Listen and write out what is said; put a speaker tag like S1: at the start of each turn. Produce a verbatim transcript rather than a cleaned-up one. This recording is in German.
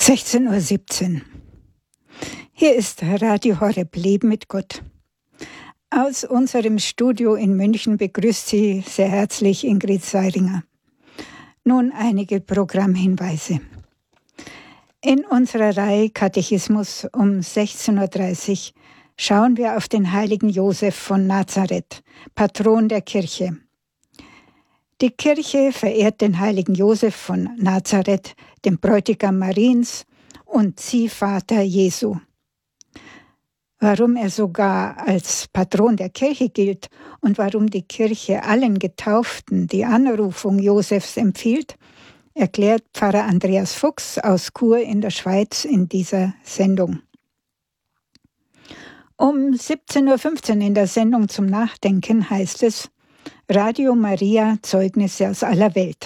S1: sechzehn Uhr siebzehn. Hier ist Radio Horeb Leben mit Gott. Aus unserem Studio in München begrüßt Sie sehr herzlich Ingrid Seiringer. Nun einige Programmhinweise. In unserer Reihe Katechismus um sechzehn Uhr dreißig schauen wir auf den heiligen Josef von Nazareth, Patron der Kirche. Die Kirche verehrt den heiligen Josef von Nazareth, den Bräutigam Mariens und Ziehvater Jesu. Warum er sogar als Patron der Kirche gilt und warum die Kirche allen Getauften die Anrufung Josefs empfiehlt, erklärt Pfarrer Andreas Fuchs aus Chur in der Schweiz in dieser Sendung. Um siebzehn Uhr fünfzehn in der Sendung zum Nachdenken heißt es: Radio Maria, Zeugnisse aus aller Welt.